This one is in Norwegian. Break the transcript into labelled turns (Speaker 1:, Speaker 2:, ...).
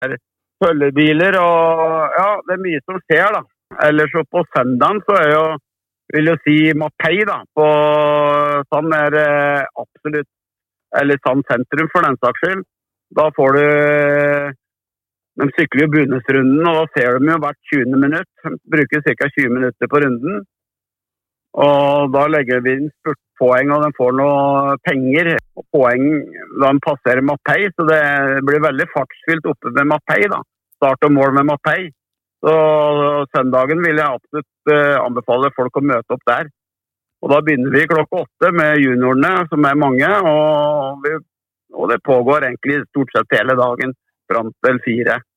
Speaker 1: følgebiler, og ja, det mye som skjer da. Ellers så på søndagen så jo, vil jeg si Mapei da, på Sand absolutt, eller Sand sentrum for den saks skyld. Da får du, de sykler jo Bunesrunden, og da ser de jo hvert 20. minutt. De bruker ca. 20 minutter på runden. Og da legger vi inn spurtpoeng, og de får noe penger og poeng da de passerer Mapei, så det blir veldig fartsfylt oppe med Mapei da. Start og mål med Mapei. Så søndagen vil jeg absolutt anbefale folk å møte opp der. Og da begynner vi klokka 8 med juniorene, som mange, og det pågår egentlig stort sett hele dagen, frem til 4.